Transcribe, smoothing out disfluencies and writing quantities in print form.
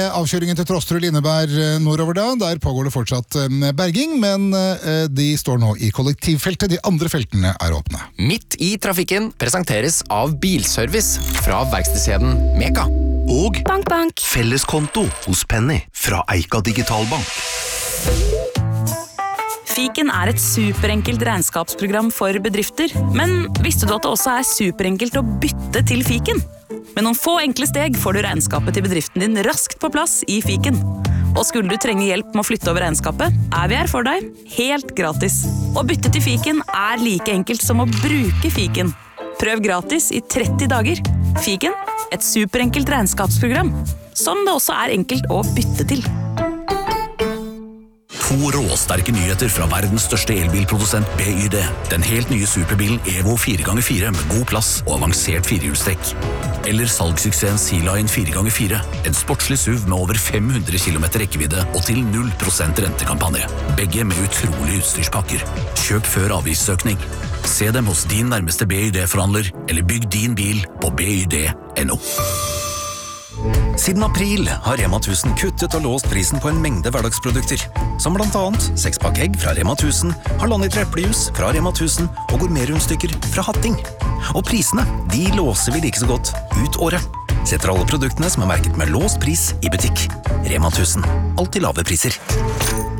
Avkjøringen til Trosterud Lindeberg nordover da, der pågår det fortsatt berging, men de står nå i kollektivfeltet, de andre feltene er åpne. Midt i trafikken presenteres av bilservice fra verkstedskjeden Meka. Og Bank, bank. felleskonto hos Penny fra Eika Digitalbank. Fiken er et superenkelt regnskapsprogram for bedrifter, men visste du at det også er superenkelt å bytte til Fiken? Med noen få enkle steg får du regnskapet til bedriften din raskt på plass i Fiken. Og skulle du trenge hjelp med å flytte over regnskapet, er vi her for deg, helt gratis. Å bytte til Fiken er like enkelt som å bruke Fiken. Prøv gratis i 30 dager. Fiken, et superenkelt regnskapsprogram, som det også er enkelt å bytte til. To råsterke nyheter fra verdens største elbilprodusent BYD. Den helt nye superbilen Evo 4x4 med god plass og avansert firehjulstrekk. Eller salgssuksessen Sea-Line 4x4. En sportslig SUV med over 500 km rekkevidde og til 0% rentekampanje. Begge med utrolige utstyrspakker. Kjøp før avgiftsøkning. Se dem hos din nærmeste BYD-forhandler, eller bygg din bil på byd.no. Siden april har Rema 1000 kuttet og låst prisen på en mengde hverdagsprodukter, som blant annet 6-pakk egg fra Rema 1000, 1,5 liter eplejus fra Rema 1000 og gourmetrundstykker fra Hatting. Og prisene, de låser vi like så godt ut året. Setter alle produktene som er merket med låst pris i butikk. Rema 1000, alltid lave priser.